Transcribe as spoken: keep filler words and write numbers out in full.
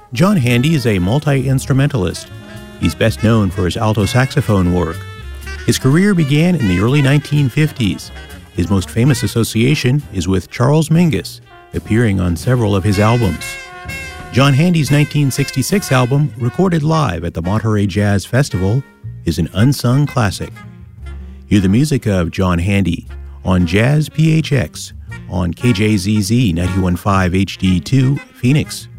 John Handy is a multi-instrumentalist. He's best known for his alto saxophone work. His career began in the early nineteen fifties. His most famous association is with Charles Mingus, appearing on several of his albums. John Handy's nineteen sixty-six album, recorded live at the Monterey Jazz Festival, is an unsung classic. Hear the music of John Handy on Jazz P H X on K J Z Z ninety-one point five H D two, Phoenix.